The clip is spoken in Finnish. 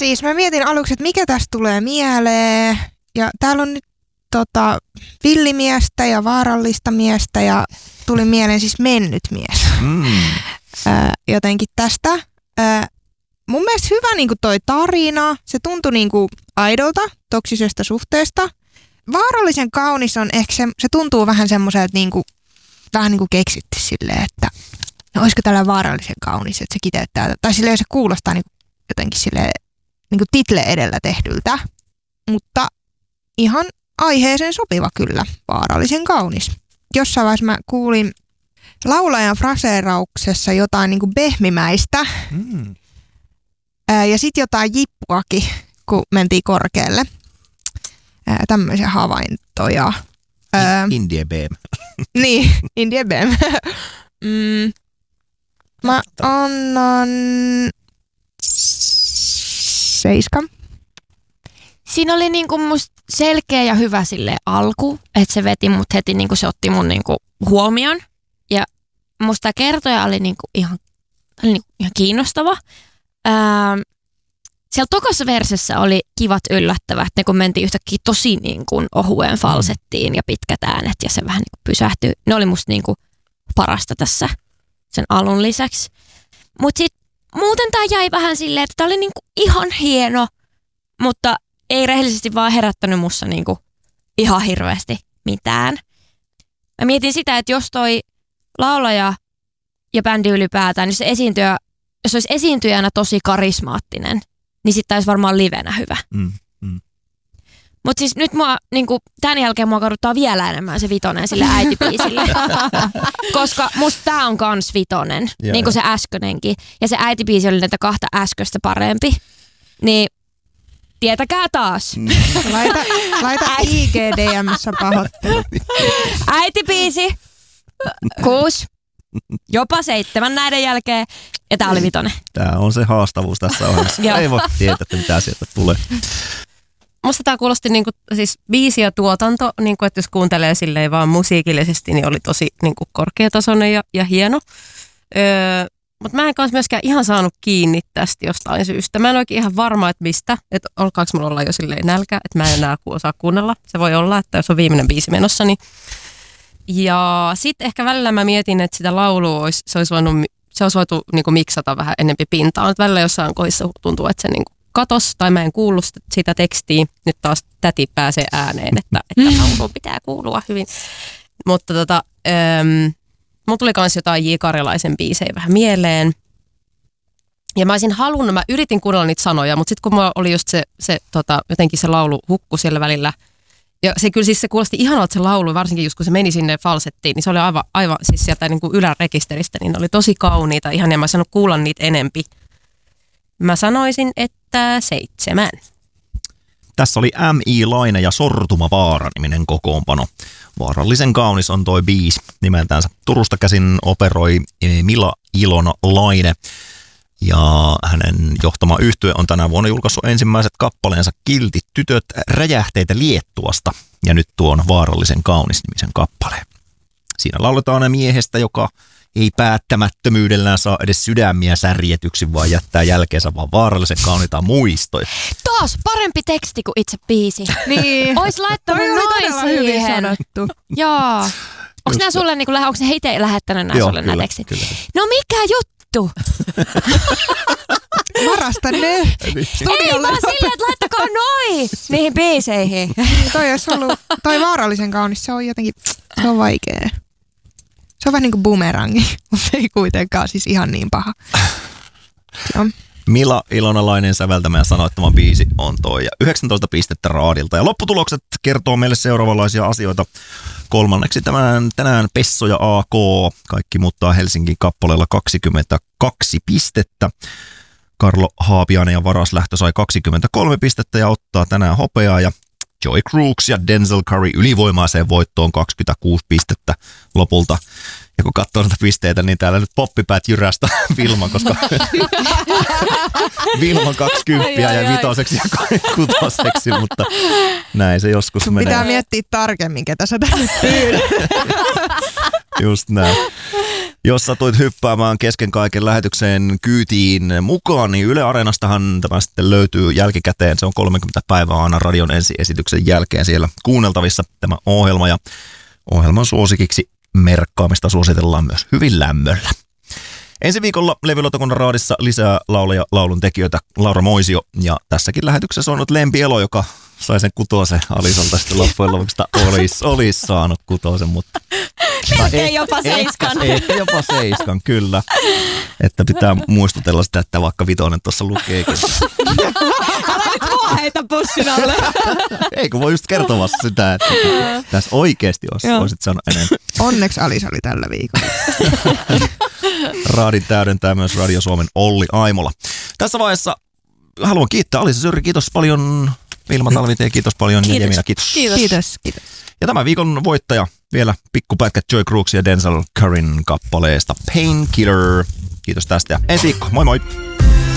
siis mä mietin aluksi, että mikä tästä tulee mieleen. Ja täällä on nyt villimiestä ja vaarallista miestä ja tuli mieleen siis mennyt mies. Jotenkin tästä. Mun mielestä hyvä niinku toi tarina. Se tuntui niinku aidolta, toksisesta suhteesta. Vaarallisen kaunis on ehkä se tuntuu vähän semmoiselta niinku, vähän niinku keksitty silleen, että no olisiko tällä vaarallisen kaunis, että se kiteyttää. Tai silleen se kuulostaa niinku jotenkin silleen niinku title edellä tehdyltä. Mutta ihan aiheeseen sopiva kyllä, vaarallisen kaunis. Jossain vaiheessa mä kuulin laulajan fraseerauksessa jotain niinku behmimäistä ja sitten jotain jippuakin, kun mentiin korkealle. Tämmöisiä havaintoja. Indie BM. Niin, Indie BM. Mä annan 7. Siinä oli niinku musta selkeä ja hyvä sille alku, että se veti mut heti, niinku se otti mun niinku huomioon. Ja musta kertoja oli niinku ihan kiinnostava. Siellä tokassa versessä oli kivat yllättävät, ne kun mentiin yhtäkkiä tosi niinku ohueen falsettiin ja pitkät äänet ja se vähän niinku pysähtyi. Ne oli musta niinku parasta tässä sen alun lisäksi. Mut sit muuten tää jäi vähän silleen, että tää oli niinku ihan hieno, mutta ei rehellisesti vaan herättänyt musta niinku ihan hirveästi mitään. Mä mietin sitä, että jos toi laulaja ja bändi ylipäätään, jos olisi esiintyjänä tosi karismaattinen, niin sitten olisi varmaan livenä hyvä. Mutta siis nyt niinku, tämän jälkeen mua kaduttaa vielä enemmän se vitonen sille äitibiisille. Koska musta tää on kans vitonen, niin kuin se äskönenkin. Ja se äitibiisi oli näitä kahta äsköstä parempi. Niin tietäkää taas. Laita IGDM:ssä pahoittelu. Äitibiisi 6, jopa 7 näiden jälkeen. Ja tää oli vitonen. Tää on se haastavuus tässä ohjelmassa. Ei voi tietää, että mitä sieltä tulee. Musta tää kuulosti niinku, siis biisi ja tuotanto, niinku, että jos kuuntelee silleen vaan musiikillisesti, niin oli tosi niinku korkeatasoinen ja hieno. Mutta mä en kanssa myöskään ihan saanut kiinni tästä jostain syystä. Mä en oikein ihan varma, että mistä. Että alkaako mulla olla jo silleen nälkä, että mä en enää osaa kuunnella. Se voi olla, että jos on viimeinen biisi menossa, niin. Ja sitten ehkä välillä mä mietin, että sitä laulua se olisi voitu niinku miksata vähän enempi pintaan. Et välillä jossain kohdissa tuntuu, että se niinku katos tai mä en kuullut sitä tekstiä. Nyt taas täti pääsee ääneen, että lauluun pitää kuulua hyvin. Mutta mulla tuli kans jotain J. Karjalaisen biisejä vähän mieleen. Ja mä yritin kuunnella niitä sanoja, mutta sitten kun mulla oli just se jotenkin se laulu hukku siellä välillä. Ja se kyllä siis se kuulosti ihanalta se laulu, varsinkin just kun se meni sinne falsettiin, niin se oli aivan siis sieltä niin kuin ylärekisteristä, niin ne oli tosi kauniita ihan ja mä sanoin kuulla niitä enempi. Mä sanoisin, että 7. Tässä oli M.I. Laine ja Sortuma Vaara-niminen kokoonpano. Vaarallisen kaunis on toi biisi nimeltänsä. Turusta käsin operoi Mila Ilona Laine. Ja hänen johtama yhtye on tänä vuonna julkaissut ensimmäiset kappaleensa Kiltit tytöt räjähteitä Liettuasta. Ja nyt tuon Vaarallisen kaunis nimisen kappaleen. Siinä lauletaan miehestä, joka ei päättämättömyydellään saa edes sydämiä särjetyksi, vaan jättää jälkeensä vaan vaarallisen kauniita muistoja. Taas parempi teksti kuin itse biisi. Niin. Ois laittanut noin siihen. Joo. Onko nämä sulle, niin onko ne itse lähettänyt nämä sulle nämä tekstit? Kyllä. No mikä juttu? Varasta ne. Ei vaan silleen, että laittakaa noi niihin biiseihin. Toi olisi ollut, toi Vaarallisen kaunis, se on jotenkin, se on vaikea. Se on vähän niin kuin bumerangi, mutta ei kuitenkaan siis ihan niin paha. Joo. Mila Ilonalainen säveltämä ja sanoittama biisi on toi ja 19 pistettä raadilta. Ja lopputulokset kertoo meille seuraavanlaisia asioita. Kolmanneksi tänään Pesso ja AK. Kaikki muuttaa Helsingin kappaleella 22 pistettä. Karlo Haapiainen ja Varas Lähtö sai 23 pistettä ja ottaa tänään hopeaa. Ja Joy Crooks ja Denzel Curry ylivoimaiseen voittoon 26 pistettä lopulta. Ja kun katsoo näitä pisteitä, niin täällä nyt poppipäät jyrästä Vilma, koska Vilma 20 ja vitoseksi ja kutoseksi, mutta näin se joskus sun menee. Pitää miettiä tarkemmin, ketä sä tänne pyydät. Just näin. Jos satuit hyppäämään kesken kaiken lähetyksen kyytiin mukaan, niin Yle Areenastahan tämä sitten löytyy jälkikäteen. Se on 30 päivää aina radion ensiesityksen jälkeen siellä kuunneltavissa tämä ohjelma. Ja ohjelman suosikiksi merkkaamista suositellaan myös hyvin lämmöllä. Ensi viikolla Levylautakunnan raadissa lisää laulaja, laulun tekijöitä Laura Moisio. Ja tässäkin lähetyksessä on ollut Lempi Elo, joka sai sen kutosen Alisalta sitten loppujen lopuksi olisi saanut kutosen, mutta melkein jopa 7. Ehkä jopa 7, kyllä. Että pitää muistutella sitä, että vaikka 5 tuossa lukeekin. Älä nyt mua heitä pussin alle. Ei, kun voi just kertoa sitä, että tässä oikeasti olisit sanonut enemmän. Onneksi Alisa oli tällä viikolla. Raadin täydentää myös Radio Suomen Olli Aimola. Tässä vaiheessa haluan kiittää Alisa Syrri, kiitos paljon. Vilma Talvitie, kiitos paljon. Kiitos. Ja Jemina, kiitos. Kiitos. Ja tämän viikon voittaja vielä pikkupätkä Joy Crooks ja Denzel Curryn kappaleesta Painkiller. Kiitos tästä ja ensi viikko. Moi moi!